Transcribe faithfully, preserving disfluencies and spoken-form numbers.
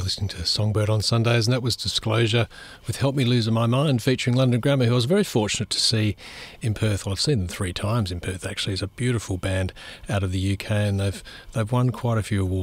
listening to Songbird on Sundays, and that was Disclosure with Help Me Lose My Mind, featuring London Grammar, who I was very fortunate to see in Perth. Well, I've seen them three times in Perth, actually. It's a beautiful band out of the U K, and they've they've won quite a few awards.